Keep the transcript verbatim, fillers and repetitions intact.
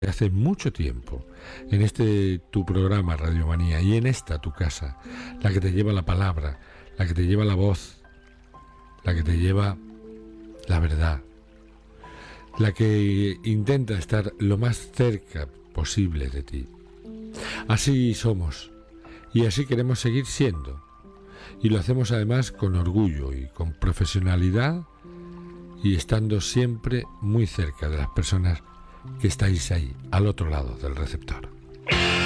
hace mucho tiempo, en este tu programa Radiomanía y en esta tu casa, la que te lleva la palabra, la que te lleva la voz, la que te lleva la verdad, la que intenta estar lo más cerca posible de ti. Así somos y así queremos seguir siendo, y lo hacemos además con orgullo y con profesionalidad y estando siempre muy cerca de las personas que estáis ahí, al otro lado del receptor.